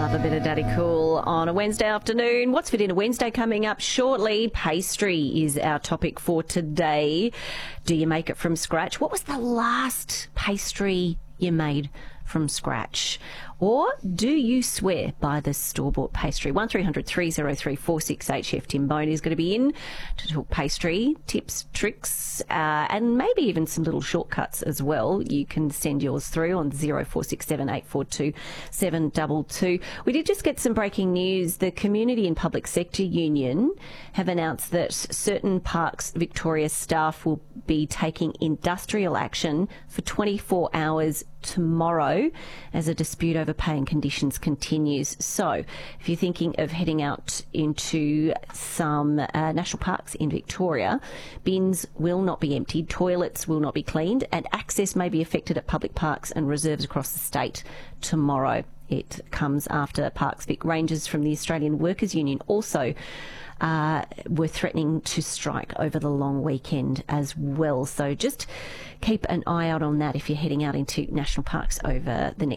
Love a bit of Daddy Cool on a Wednesday afternoon. What's for dinner Wednesday coming up shortly? Pastry is our topic for today. Do you make it from scratch? What was the last pastry you made from scratch? Or do you swear by the store-bought pastry? 1300 303 468. Chef Tim Bone is going to be in to talk pastry, tips, tricks, and maybe even some little shortcuts as well. You can send yours through on 0467 842 722. We did just get some breaking news. The Community and Public Sector Union have announced that certain Parks Victoria staff will be taking industrial action for 24 hours tomorrow as a dispute over pay and conditions continues. So if you're thinking of heading out into some national parks in Victoria, bins will not be emptied, toilets will not be cleaned, and access may be affected at public parks and reserves across the state tomorrow. It comes after Parks Vic rangers from the Australian Workers Union also were threatening to strike over the long weekend as well. So just keep an eye out on that if you're heading out into national parks over the next